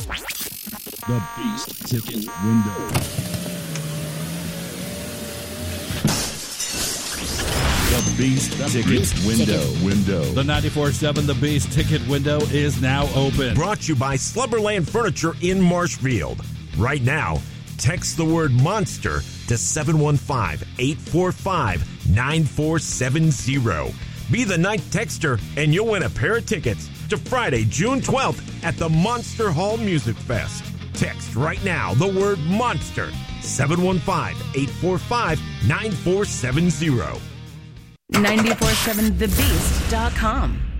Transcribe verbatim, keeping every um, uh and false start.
The Beast Ticket Window. The Beast Ticket Window. Window. The ninety-four point seven The Beast Ticket Window is now open. Brought to you by Slumberland Furniture in Marshfield. Right now, text the word monster to seven one five, eight four five, nine four seven zero. Be the ninth texter and you'll win a pair of tickets to Friday, June twelfth at the Monster Hall Music Fest. Text right now the word monster, seven one five, eight four five, nine four seven zero. nine four seven the beast dot com